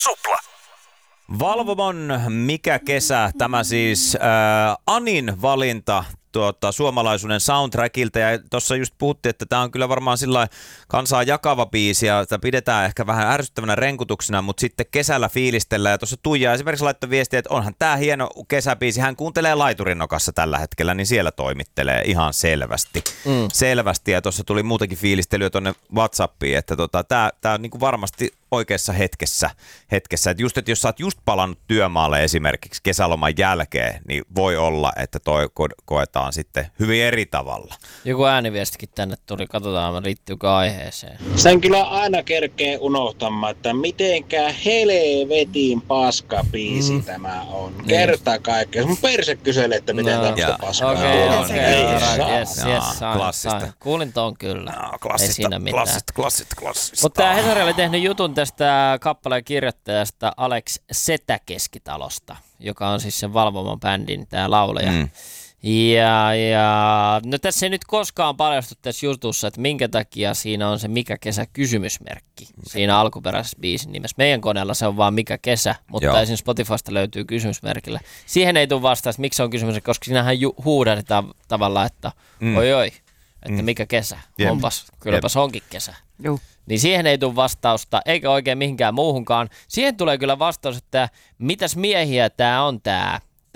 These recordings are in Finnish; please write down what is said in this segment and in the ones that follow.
Supla. Valvomon Mikä kesä, tämä siis Anin valinta suomalaisuuden soundtrackilta, ja tuossa just puhuttiin, että tämä on kyllä varmaan sillä kansaa jakava biisi, ja tämä pidetään ehkä vähän ärsyttävänä renkutuksena, mutta sitten kesällä fiilistellään, ja tuossa Tuija esimerkiksi laittoi viestiä, että onhan tämä hieno kesäbiisi, hän kuuntelee laiturinokassa tällä hetkellä, niin siellä toimittelee ihan selvästi, ja tuossa tuli muutakin fiilistelyä tuonne WhatsAppiin, että tämä on niin kuin varmasti oikeassa hetkessä. Että just, että jos sä oot just palannut työmaalle esimerkiksi kesäloman jälkeen, niin voi olla, että toi koetaan sitten hyvin eri tavalla. Joku ääniviestikin tänne tuli, katsotaan liittyykö aiheeseen. Sen kyllä aina kerkee unohtamaan, että mitenkä helvetin paskabiisi tämä on. Kerta kaikkea. Mun perse kyselee, että miten tämmöistä paskaa on. Klassista. Kuulin ton kyllä. Ei siinä mitään. Klassista. Mutta tämä Hesari oli tehnyt jutun tästä kappaleen kirjoittajasta Alex Setä-Keskitalosta, joka on siis sen Valvomon bändin tämä laulaja. No tässä ei nyt koskaan paljastu tässä jutussa, että minkä takia siinä on se Mikä kesä kysymysmerkki siinä alkuperäisessä biisin nimessä. Meidän koneella se on vaan Mikä kesä, mutta esimerkiksi Spotifysta löytyy kysymysmerkillä. Siihen ei tule vastaan, että miksi se on kysymysmerkki, koska siinähän huudatetaan tavallaan, että oi, että mikä kesä, kylläpäs onkin kesä. Juh. Niin siihen ei tule vastausta, eikä oikein mihinkään muuhunkaan. Siihen tulee kyllä vastaus, että mitäs miehiä tämä on tämä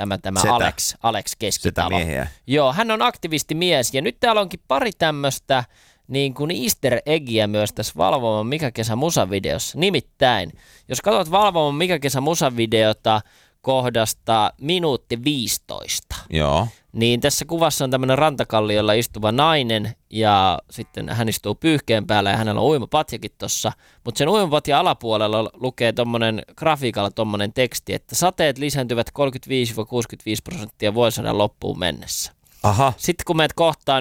Alex Keskitalo. Joo, hän on aktivistimies, ja nyt täällä onkin pari tämmöistä niin kuin easter eggiä myös tässä Valvomon Mikä kesä musavideossa. Nimittäin, jos katsot Valvomon Mikä kesä musavideota kohdasta minuutti 15, niin tässä kuvassa on tämmöinen rantakalliolla istuva nainen, ja sitten hän istuu pyyhkeen päällä, ja hänellä on uimapatjakin tossa, mutta sen uimapatjan alapuolella lukee tommonen grafiikalla tommonen teksti, että sateet lisääntyvät 35-65% vuosisadan loppuun mennessä. Aha. Sitten kun meet kohtaan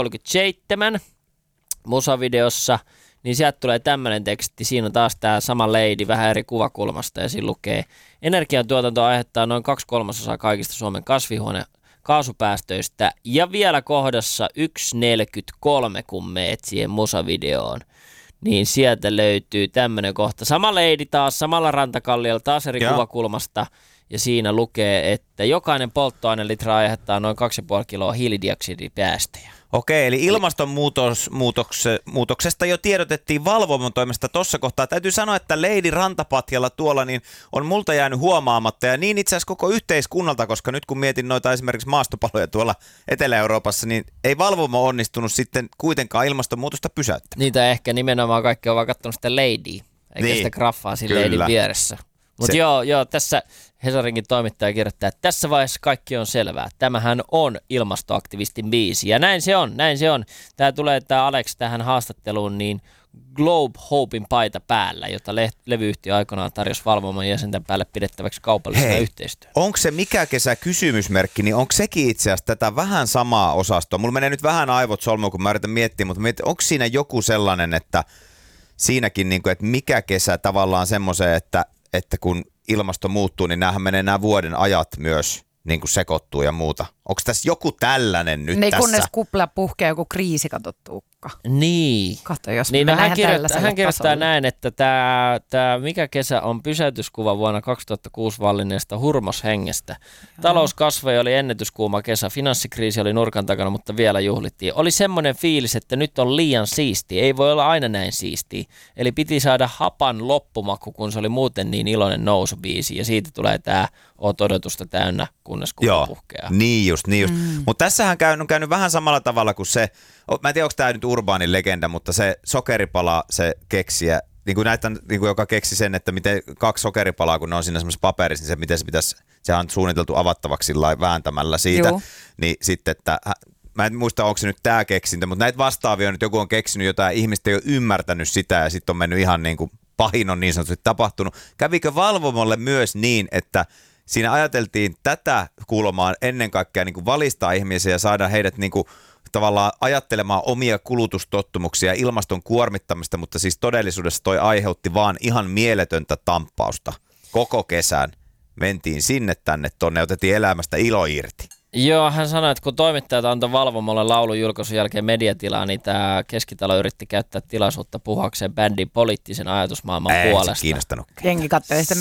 1.37 musavideossa, niin sieltä tulee tämmöinen teksti, siinä on taas tämä sama lady vähän eri kuvakulmasta, ja siinä lukee: energiantuotanto aiheuttaa noin 2/3 kaikista Suomen kasvihuonekaasupäästöistä, ja vielä kohdassa 1.43, kun meet siihen musavideoon, niin sieltä löytyy tämmöinen kohta. Sama lady taas, samalla rantakalliolla, taas eri kuvakulmasta, ja siinä lukee, että jokainen polttoainelitra aiheuttaa noin 2,5 kiloa hiilidioksidipäästöjä. Okei, eli ilmastonmuutoksesta jo tiedotettiin Valvomon toimesta tuossa kohtaa. Täytyy sanoa, että Lady Rantapatjalla tuolla niin on multa jäänyt huomaamatta, ja niin itse asiassa koko yhteiskunnalta, koska nyt kun mietin noita esimerkiksi maastopaloja tuolla Etelä-Euroopassa, niin ei Valvomo onnistunut sitten kuitenkaan ilmastonmuutosta pysäyttämään. Niitä ehkä nimenomaan kaikki on vaan katsonut sitä Ladyä, eikä sitä graffaa siinä Ladyn vieressä. Mutta joo, tässä Hesarinkin toimittaja kirjoittaa, että tässä vaiheessa kaikki on selvää. Tämähän on ilmastoaktivistin biisi. Ja näin se on. Tämä tulee Alex tähän haastatteluun niin Globe Hopein paita päällä, jota levyyhtiö aikanaan tarjosi Valvomon jäsenten päälle pidettäväksi kaupallisena yhteistyötä. Onko se Mikä kesä kysymysmerkki, niin onko sekin itse asiassa tätä vähän samaa osastoa? Mulla menee nyt vähän aivot solmuun, kun mä yritän miettiä, mutta onko siinä joku sellainen, että siinäkin, niin kuin, että mikä kesä tavallaan semmoiseen, että kun ilmasto muuttuu, niin näähän menee nämä vuoden ajat myös niin kuin sekoittuu ja muuta. Onko tässä joku tällainen nyt tässä? Kunnes kupla puhkee joku kriisi, kato Tuukka. Niin. Kato, jos niin, me hän kirjoittaa näin, että tämä Mikä kesä on pysäytyskuva vuonna 2006 vallinneesta hurmoshengestä. Talouskasvu oli ennätyskuuma kesä, finanssikriisi oli nurkan takana, mutta vielä juhlittiin. Oli semmoinen fiilis, että nyt on liian siistiä, ei voi olla aina näin siistiä. Eli piti saada hapan loppumaku, kun se oli muuten niin iloinen nousubiisi, ja siitä tulee tämä oot odotusta täynnä, kunnes kupla puhkeaa. Niin just. Mutta tässähän on käynyt vähän samalla tavalla kuin se, mä en tiedä, onko tämä nyt urbaanin legenda, mutta se sokeripala, se keksiä, niin kuin näitä, niin kuin joka keksi sen, että miten 2 sokeripalaa, kun ne on siinä semmoisessa paperissa, niin se miten se pitäisi, sehän on suunniteltu avattavaksi sillä vääntämällä siitä, niin sitten, että mä en muista, onko se nyt tämä keksintö, mutta näitä vastaavia on nyt joku on keksinyt jotain, ihmiset ei ole ymmärtänyt sitä, ja sitten on mennyt ihan niin kuin pahin on niin sanotusti tapahtunut. Kävikö Valvomolle myös niin, että siinä ajateltiin tätä kulmaa ennen kaikkea niin kuin valistaa ihmisiä ja saada heidät niin kuin tavallaan ajattelemaan omia kulutustottumuksia ja ilmaston kuormittamista, mutta siis todellisuudessa toi aiheutti vaan ihan mieletöntä tamppausta. Koko kesän mentiin sinne tänne tonne ja otettiin elämästä ilo irti. Joo, hän sanoi, että kun toimittajat antoi Valvomolle laulun julkaisun jälkeen mediatilaa, niin tämä Keskitalo yritti käyttää tilaisuutta puhuakseen bändin poliittisen ajatusmaailman puolesta. Se kiinnostanut. Jengi katselee sitä